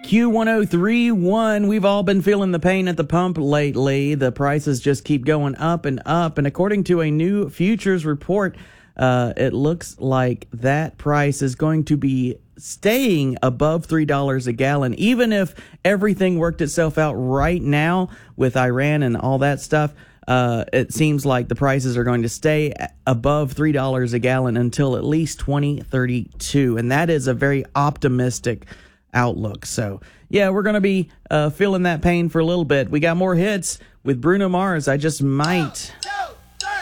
Q1031, we've all been feeling the pain at the pump lately. The prices just keep going up and up. And according to a new futures report, it looks like that price is going to be staying above $3 a gallon. Even if everything worked itself out right now with Iran and all that stuff, it seems like the prices are going to stay above $3 a gallon until at least 2032. And that is a very optimistic outlook. So, yeah, we're going to be feeling that pain for a little bit. We got more hits with Bruno Mars. I Just Might.